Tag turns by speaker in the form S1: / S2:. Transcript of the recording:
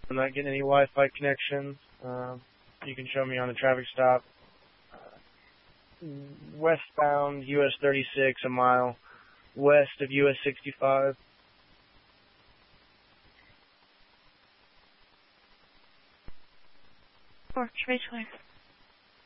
S1: I'm not getting any Wi-Fi connection. You can show me on the traffic stop. Westbound US 36, a mile west of US 65.
S2: Or Trace